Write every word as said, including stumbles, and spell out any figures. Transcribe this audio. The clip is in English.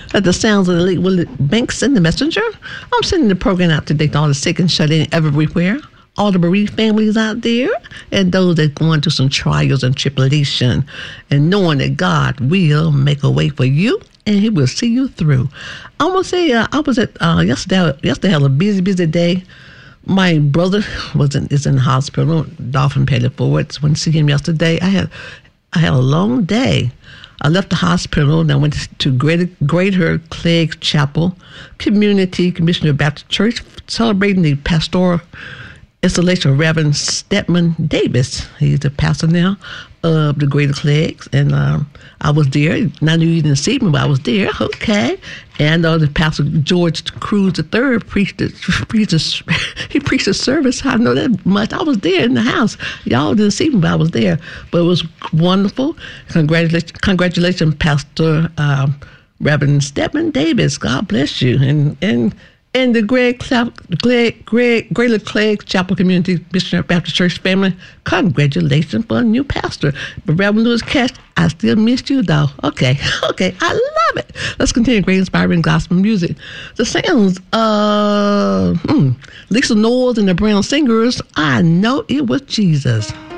At the sounds of the late Willie Banks and the Messenger, I'm sending the program out today to all the sick and shut in everywhere, all the bereaved families out there, and those that are going through some trials and tribulation, and knowing that God will make a way for you and He will see you through. I'm gonna say uh, I was at uh, yesterday. Yesterday I had a busy, busy day. My brother was in, is in the hospital. Dolphin paid it forward. Went to see him yesterday. I had I had a long day. I left the hospital and I went to Greater, Greater Clegg Chapel Community Commissioner Baptist Church, celebrating the pastoral installation of Reverend Stedman Davis. He's the pastor now of the Greater Cleggs, and um, I was there. And I knew you didn't see me, but I was there. Okay. And uh, the pastor George Cruz the third preached, preached a, he preached a service. I know that much. I was there in the house. Y'all didn't see me, but I was there. But it was wonderful. Congratulations, congratulations, Pastor um, Reverend Stedman Davis. God bless you. And and and the Greg, Greg, Greg, Greater Clegg Chapel Community Missionary Baptist Church family, congratulations for a new pastor. But Reverend Lewis Cash, I still miss you though. Okay, okay, I love it. Let's continue great inspiring gospel music. The sounds of mm, Lisa Knowles and the Brown Singers, I Know It Was Jesus.